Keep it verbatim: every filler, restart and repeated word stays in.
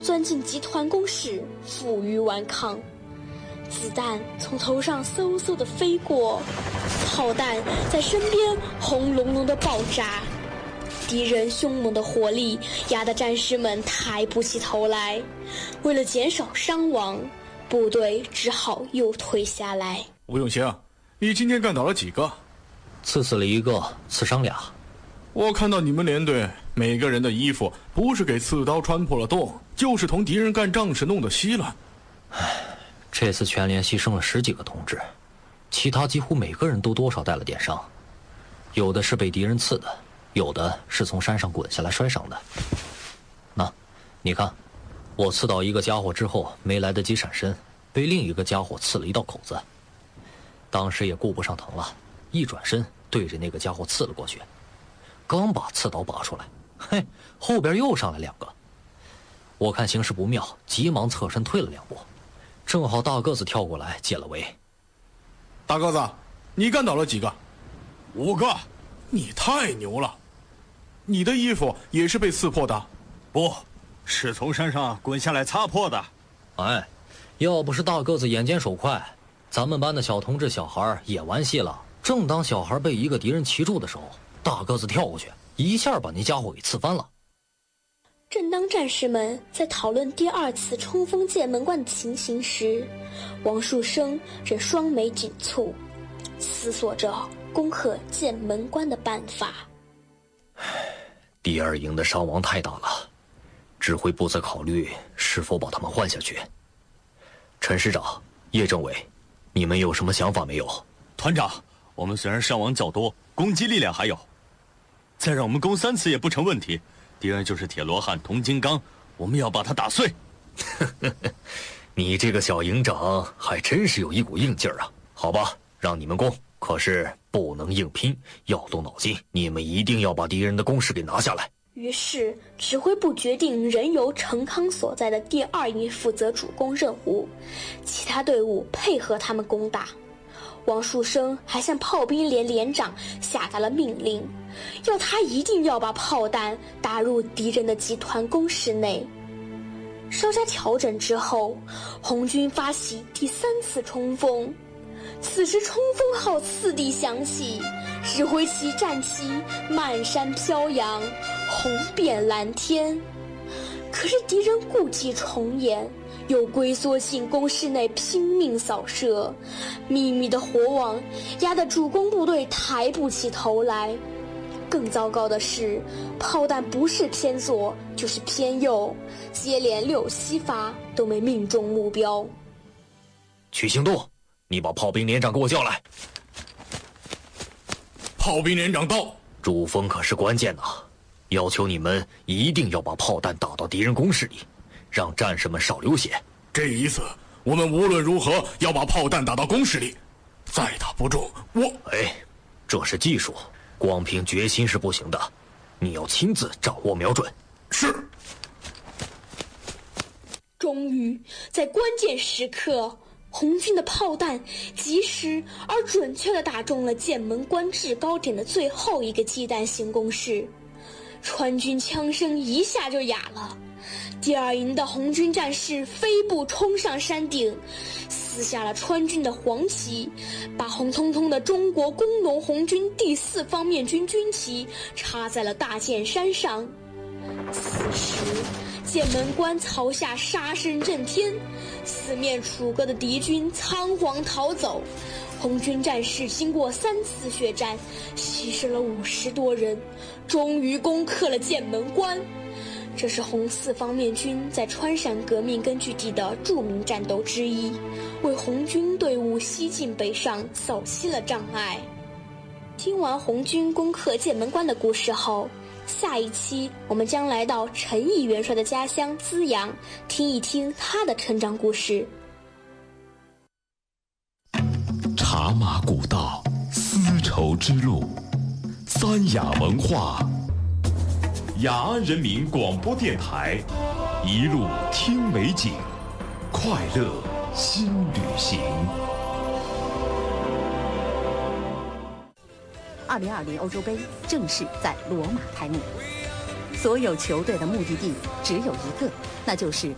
钻进集团工事，负隅顽抗。子弹从头上嗖嗖地飞过，炮弹在身边轰隆隆地爆炸。敌人凶猛的火力压得战士们抬不起头来，为了减少伤亡，部队只好又退下来。 吴永兴，你今天干倒了几个？ 刺死了一个，刺伤俩。 我看到你们连队每个人的衣服不是给刺刀穿破了洞，就是同敌人干仗时弄得稀乱。 唉，这次全连牺牲了十几个同志，其他几乎每个人都多少带了点伤，有的是被敌人刺的，有的是从山上滚下来摔伤的。那，你看，我刺倒一个家伙之后，没来得及闪身，被另一个家伙刺了一道口子。当时也顾不上疼了，一转身对着那个家伙刺了过去。刚把刺刀拔出来，嘿，后边又上来两个。我看形势不妙，急忙侧身退了两步，正好大个子跳过来解了围。 大个子，你干倒了几个？ 五个。 你太牛了！你的衣服也是被刺破的？ 不，是从山上滚下来擦破的。 哎，要不是大个子眼尖手快，咱们班的小同志小孩也完戏了。正当小孩被一个敌人骑住的时候，大个子跳过去，一下把那家伙给刺翻了。 正当战士们在讨论第二次冲锋剑门关的情形时，王树声正双眉紧蹙，思索着攻克剑门关的办法。 第二营的伤亡太大了，指挥部在考虑是否把他们换下去。陈师长、叶政委，你们有什么想法没有？ 团长，我们虽然伤亡较多，攻击力量还有，再让我们攻三次也不成问题。敌人就是铁罗汉、铜金刚，我们要把他打碎。 你这个小营长还真是有一股硬劲儿啊！好吧，让你们攻，可是不能硬拼，要动脑筋。你们一定要把敌人的工事给拿下来。 于是指挥部决定仍由陈康所在的第二营负责主攻任务，其他队伍配合他们攻打。王树声还向炮兵连连长下达了命令，要他一定要把炮弹打入敌人的集团工事内。稍加调整之后，红军发起第三次冲锋。此时冲锋号次第响起，指挥旗战旗漫山飘扬，红遍蓝天。可是敌人故伎重演，又龟缩进工事内拼命扫射，密密的火网压得主攻部队抬不起头来。更糟糕的是，炮弹不是偏左就是偏右，接连六七发都没命中目标。 曲行动，你把炮兵连长给我叫来。 炮兵连长到。 主锋可是关键呐，要求你们一定要把炮弹打到敌人工事里，让战士们少流血。 这一次我们无论如何要把炮弹打到工事里，再打不中我…… 哎，这是技术，光凭决心是不行的，你要亲自掌握瞄准。 是。 终于在关键时刻，红军的炮弹及时而准确地打中了剑门关制高点的最后一个鸡蛋型工事，川军枪声一下就哑了。第二营的红军战士飞步冲上山顶，撕下了川军的黄旗，把红彤彤的中国工农红军第四方面军军旗插在了大剑山上。此时剑门关曹下杀声震天，四面楚歌的敌军仓皇逃走，红军战士经过三次血战，牺牲了五十多人，终于攻克了剑门关。这是红四方面军在川陕革命根据地的著名战斗之一，为红军队伍西进北上扫清了障碍。听完红军攻克剑门关的故事后，下一期我们将来到陈毅元帅的家乡资阳，听一听他的成长故事。 茶马古道，丝绸之路，三雅文化，雅安人民广播电台，一路听美景，快乐新旅行。 二零二零欧洲杯正式在罗马开幕，所有球队的目的地只有一个，那就是